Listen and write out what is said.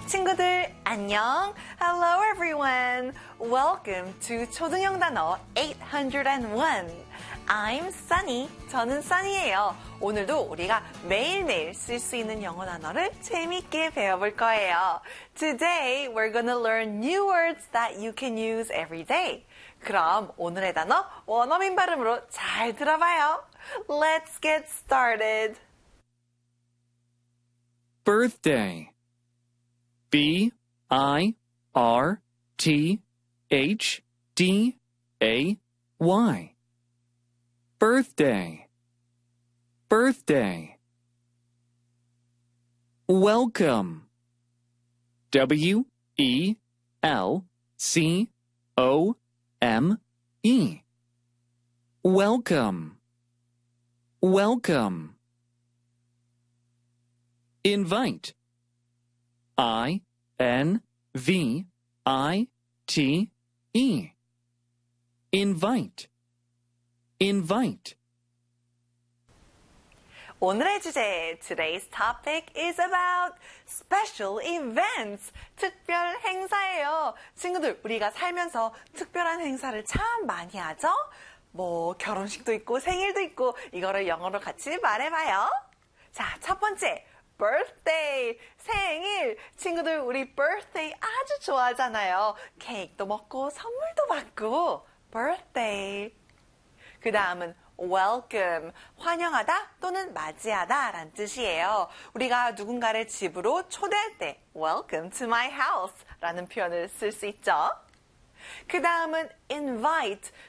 친구들 안녕. Hello everyone. Welcome to 초등형 단어 801. I'm Sunny. 저는 Sunny예요. 오늘도 우리가 매일매일 쓸 수 있는 영어 단어를 재밌게 배워볼 거예요. Today we're gonna learn new words that you can use every day. 그럼 오늘의 단어 원어민 발음으로 잘 들어봐요. Let's get started. Birthday. B-I-R-T-H-D-A-Y. Birthday. Birthday. Welcome. W-E-L-C-O-M-E. Welcome. Welcome. Invite. I-N-V-I-T-E. Invite. Invite. 오늘의 주제, today's topic is about special events. 특별 행사예요. 친구들, 우리가 살면서 특별한 행사를 참 많이 하죠? 뭐 결혼식도 있고 생일도 있고 이거를 영어로 같이 말해봐요. 자, 첫 번째. birthday, 생일. 친구들 우리 birthday 아주 좋아하잖아요. 케이크도 먹고 선물도 받고 birthday. 그 다음은 welcome, 환영하다 또는 맞이하다 라는 뜻이에요. 우리가 누군가를 집으로 초대할 때 welcome to my house 라는 표현을 쓸 수 있죠. 그 다음은 invite,